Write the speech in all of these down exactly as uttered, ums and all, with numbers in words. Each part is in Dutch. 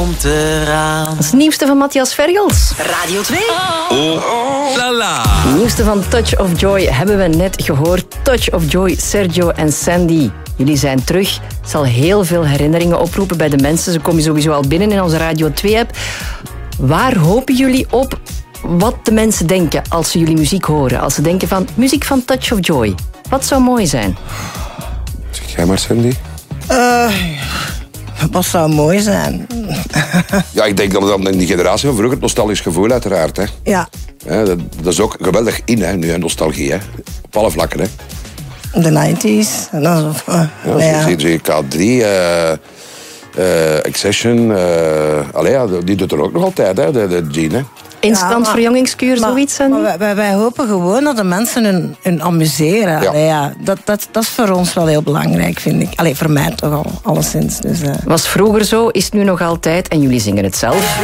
komt eraan. Dat is het nieuwste van Matthias Vergels. Radio twee. Oh, oh, la la. Het nieuwste van Touch of Joy hebben we net gehoord. Touch of Joy, Sergio en Sandy. Jullie zijn terug. Het zal heel veel herinneringen oproepen bij de mensen. Ze komen sowieso al binnen in onze Radio twee-app. Waar hopen jullie op wat de mensen denken als ze jullie muziek horen? Als ze denken van muziek van Touch of Joy. Wat zou mooi zijn? Zeg jij maar, Sandy. Uh, wat zou mooi zijn? Ja, ik denk dat het dan in die generatie van vroeger het nostalgisch gevoel uiteraard. Hè. Ja. Ja, dat, dat is ook geweldig in, hè, nu, hè, nostalgie. Hè. Op alle vlakken. Hè. De nineties. Uh, ja, ja. Zie je K drie, uh, uh, Accession. Uh, allee, ja, die doet er ook nog altijd, hè, de, de Jean. Hè. Instant ja, verjongingskuur, maar, zoiets? En... Maar wij, wij, wij hopen gewoon dat de mensen hun, hun amuseren. Ja. Allee, ja, dat, dat, dat is voor ons wel heel belangrijk, vind ik. Allee, voor mij toch al, alleszins. Dus, uh... was vroeger zo, is het nu nog altijd. En jullie zingen het zelf.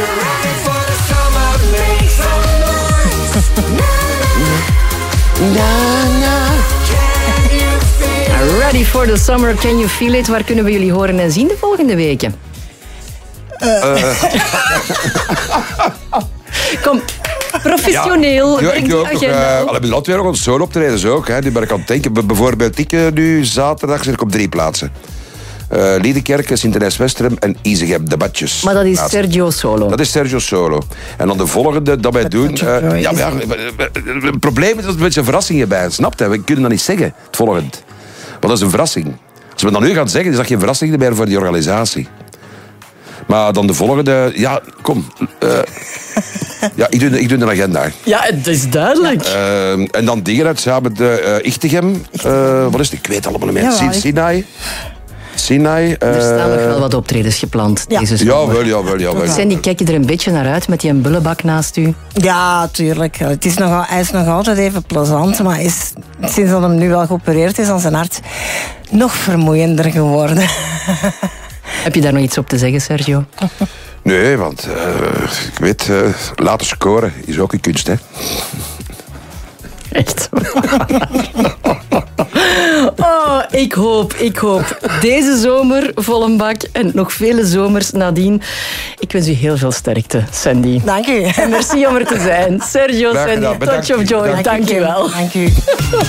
Ready for the summer, can you feel it? Waar kunnen we jullie horen en zien de volgende weken? Uh. Uh. Kom, professioneel. Ja, ik doe ook nog... Uh, we hebben altijd weer nog een solo optreden ook. Hè, die ben ik aan het denken. Bijvoorbeeld ik uh, nu zaterdag zit ik op drie plaatsen. Uh, Liedekerke, Sint-Ernest-Westerem en Isegem, de Badjes. Maar dat is plaatsen. Sergio solo. Dat is Sergio solo. En dan de volgende dat wij doen... Uh, ja, ja, het probleem is dat er een beetje verrassingen bij. Snapt hè? We kunnen dat niet zeggen, het volgende. Want dat is een verrassing. Als we dat nu gaan zeggen, is dat geen verrassing meer voor die organisatie. Maar dan de volgende... Ja, kom. Uh, ja, ik doe, ik doe de agenda. Ja, het is duidelijk. Uh, en dan dingen uit samen met uh, Ichtegem. Uh, wat is het? Ik weet allemaal niet meer. Ja, Sinai. Sinai. Uh, er staan nog wel wat optredens gepland. Ja. Deze jawel, jawel, jawel. Sandy, kijk je er een beetje naar uit met die bullebak naast u? Ja, tuurlijk. Het is nog, hij is nog altijd even plezant, maar is, sinds dat hem nu wel geopereerd is aan zijn hart, nog vermoeiender geworden. Heb je daar nog iets op te zeggen, Sergio? Nee, want uh, ik weet, uh, laten scoren is ook een kunst, hè. Echt. Oh, ik hoop, ik hoop. Deze zomer vol een bak en nog vele zomers nadien. Ik wens u heel veel sterkte, Sandy. Dank u. En merci om er te zijn. Sergio, Graag Sandy, gedaan. Bedankt. Touch of Joy. Dank, Dank je wel. Dank u.